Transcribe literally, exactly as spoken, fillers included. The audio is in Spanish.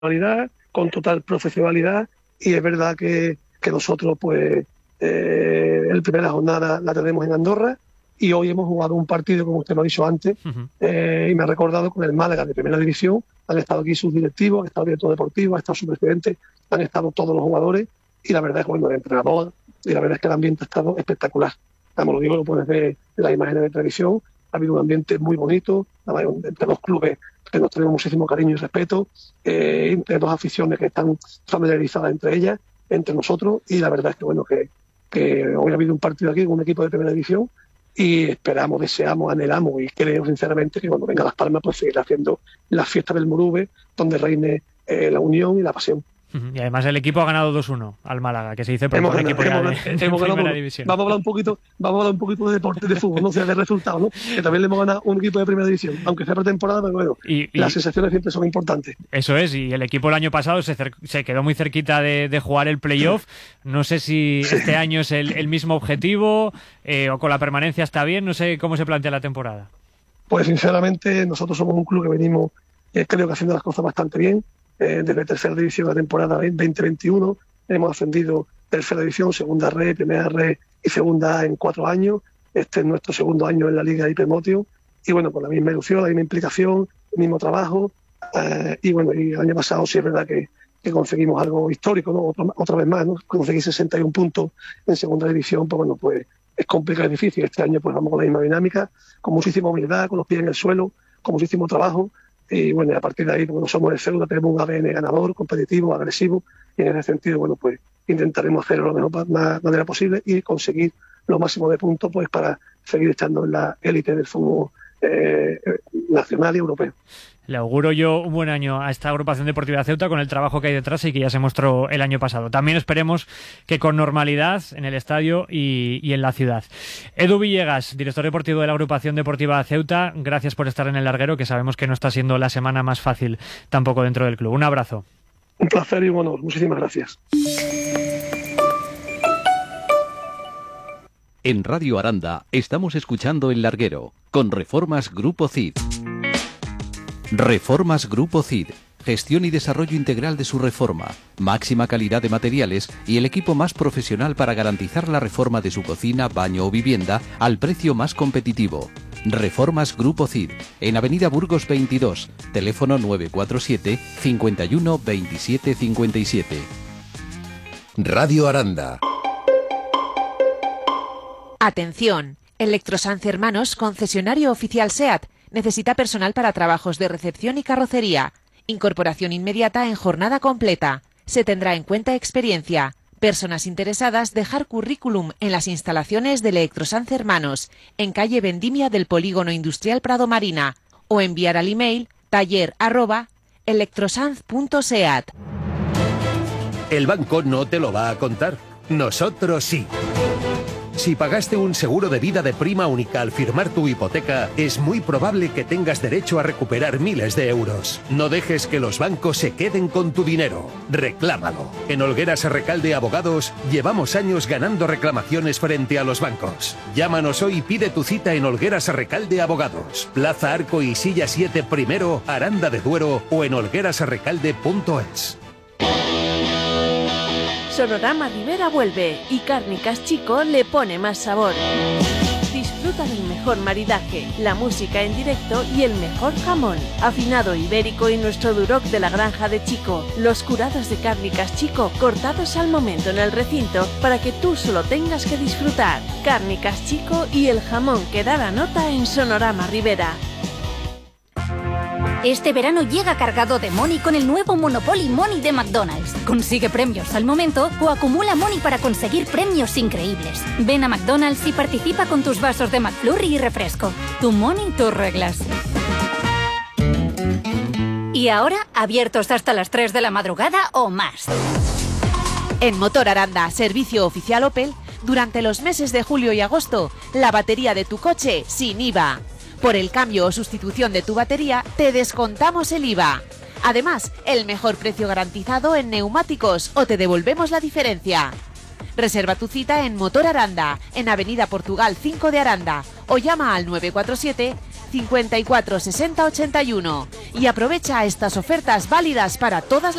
con total profesionalidad, y es verdad que, que nosotros pues eh, la primera jornada la tenemos en Andorra y hoy hemos jugado un partido, como usted lo ha dicho antes, uh-huh. eh, y me ha recordado, con el Málaga de Primera División. Han estado aquí sus directivos, han estado el director deportivo, ha estado su presidente, han estado todos los jugadores, y la verdad es que, bueno, el entrenador, y la verdad es que el ambiente ha estado espectacular. Como lo digo, lo puedes ver en las imágenes de televisión, ha habido un ambiente muy bonito, entre dos clubes que nos tenemos muchísimo cariño y respeto, eh, entre dos aficiones que están familiarizadas entre ellas, entre nosotros, y la verdad es que, bueno, que, que hoy ha habido un partido aquí con un equipo de Primera División, y esperamos, deseamos, anhelamos y creo sinceramente que cuando venga Las Palmas pues seguir haciendo las fiestas del Morube, donde reine eh, la unión y la pasión. Y además el equipo ha ganado dos uno al Málaga, que se dice por un equipo hemos, de, de hemos Primera ganado, División. Vamos a hablar un poquito, vamos a hablar un poquito de deporte, de fútbol, no sea de resultados, ¿no? Que también le hemos ganado un equipo de Primera División, aunque sea pretemporada, pero bueno, y, y, las sensaciones siempre son importantes. Eso es, y el equipo el año pasado se, cer- se quedó muy cerquita de, de jugar el playoff. No sé si este año es el, el mismo objetivo eh, o con la permanencia está bien, no sé cómo se plantea la temporada. Pues sinceramente nosotros somos un club que venimos, eh, creo que haciendo las cosas bastante bien. Eh, desde Tercera División de la temporada veinte veintiuno hemos ascendido Tercera División, Segunda Red, Primera Red y Segunda A en cuatro años. Este es nuestro segundo año en la Liga Hipermotion, y bueno, con la misma ilusión, la misma implicación, el mismo trabajo, eh, y bueno, y el año pasado sí es verdad que, que conseguimos algo histórico, ¿no? Otra, otra vez más, ¿no? Conseguir sesenta y un puntos en Segunda División, pues bueno, pues es complicado y difícil. Este año pues vamos con la misma dinámica, con muchísima humildad, con los pies en el suelo, con muchísimo trabajo. Y bueno, a partir de ahí, como no somos el Ceuta, tenemos un A D N ganador, competitivo, agresivo, y en ese sentido, bueno, pues intentaremos hacerlo lo mejor más manera posible y conseguir lo máximo de puntos pues para seguir estando en la élite del fútbol eh, nacional y europeo. Le auguro yo un buen año a esta agrupación deportiva Ceuta con el trabajo que hay detrás y que ya se mostró el año pasado. También esperemos que con normalidad en el estadio y, y en la ciudad. Edu Villegas, director deportivo de la agrupación deportiva Ceuta, gracias por estar en el larguero, que sabemos que no está siendo la semana más fácil tampoco dentro del club. Un abrazo. Un placer y un honor. Muchísimas gracias. En Radio Aranda estamos escuchando El Larguero con Reformas Grupo C I D. Reformas Grupo C I D. Gestión y desarrollo integral de su reforma, máxima calidad de materiales y el equipo más profesional para garantizar la reforma de su cocina, baño o vivienda al precio más competitivo. Reformas Grupo C I D, en Avenida Burgos veintidós, teléfono nueve cuatro siete, cinco uno, veintisiete cincuenta y siete. Radio Aranda. Atención, Electrosans Hermanos, concesionario oficial SEAT, necesita personal para trabajos de recepción y carrocería. Incorporación inmediata en jornada completa. Se tendrá en cuenta experiencia. Personas interesadas dejar currículum en las instalaciones de Electrosans Hermanos, en calle Vendimia del Polígono Industrial Prado Marina, o enviar al email taller arroba electrosans punto seat. El banco no te lo va a contar. Nosotros sí. Si pagaste un seguro de vida de prima única al firmar tu hipoteca, es muy probable que tengas derecho a recuperar miles de euros. No dejes que los bancos se queden con tu dinero. Reclámalo. En Olgueras Recalde Abogados llevamos años ganando reclamaciones frente a los bancos. Llámanos hoy y pide tu cita en Olgueras Recalde Abogados. Plaza Arco y Silla siete Primero, Aranda de Duero, o en olgueras recalde punto es. Sonorama Rivera vuelve y Cárnicas Chico le pone más sabor. Disfruta del mejor maridaje, la música en directo y el mejor jamón. Afinado ibérico y nuestro duroc de la granja de Chico. Los curados de Cárnicas Chico cortados al momento en el recinto para que tú solo tengas que disfrutar. Cárnicas Chico y el jamón que da la nota en Sonorama Rivera. Este verano llega cargado de Money con el nuevo Monopoly Money de McDonald's. Consigue premios al momento o acumula Money para conseguir premios increíbles. Ven a McDonald's y participa con tus vasos de McFlurry y refresco. Tu Money, tus reglas. Y ahora, abiertos hasta las tres de la madrugada o más. En Motor Aranda, servicio oficial Opel, durante los meses de julio y agosto, la batería de tu coche sin I V A. Por el cambio o sustitución de tu batería, te descontamos el I V A. Además, el mejor precio garantizado en neumáticos o te devolvemos la diferencia. Reserva tu cita en Motor Aranda, en Avenida Portugal cinco de Aranda, o llama al nueve cuatro siete, cincuenta y cuatro sesenta ochenta y uno y aprovecha estas ofertas válidas para todas las